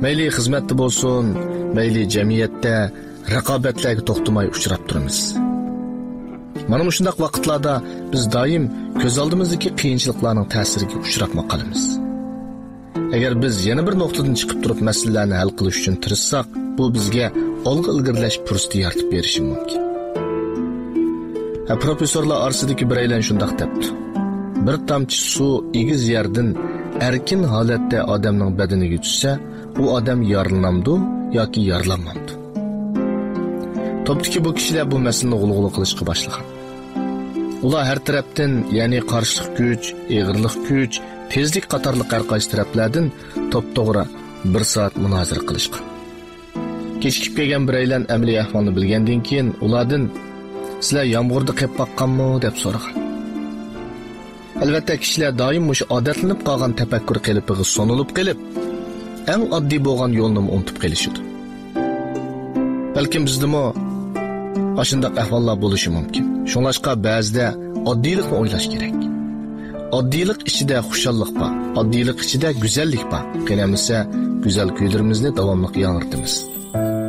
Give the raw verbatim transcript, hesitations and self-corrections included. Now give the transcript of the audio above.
mayli xizmatda bo'lsin, mayli jamiyatda raqobatlarga to'xtamay uchrab turamiz. Mana shundaq vaqtlarda biz doim ko'z oldimizdagi qiyinchiliklarning ta'siriga uchrab qolamiz. Agar biz yana bir nuqtadan chiqib turib masalalarni hal qilish uchun tirishsak, bu bizga olg'a ilgirlash fursati yaratib berishi mumkin. Ha, professorlar orasidagi biraylar shundaq debdi. Bir tomchi suv egiz yerdan erkin holatda odamning badaniga tushsa, u odam yaralanamdi yoki yaralanmamdi. Topdiki bu kishilar bu masalani g'ulg'ula qilishga boshlagan. Ular har tarafdan, ya'ni qarshilik kuch, eg'irlik kuch, tezlik qatorli har qaysi taraflardan to'p-to'g'ri bir soat munozara qilishgan. Kechikib kelgan biraylar amaliy ahvolni bilgandan keyin ulardan sizlar yomg'irda qolib qoqqanmi deb so'ragan. Albatta kishilar doim mush odatlanib qolgan tafakkur qilipiga sonilib qilib, eng oddiy bo'lgan yo'lni unutib qilishdi. Balkim bizdimi ashundaq ahvollar bo'lishi mumkin. Shunlashqa ba'zida oddiylikni o'ylash kerak. Oddiylik ichida xushallik bor, oddiylik ichida go'zallik bor. Qilmasa, go'zal kuylarimizni davomli yangiritamiz.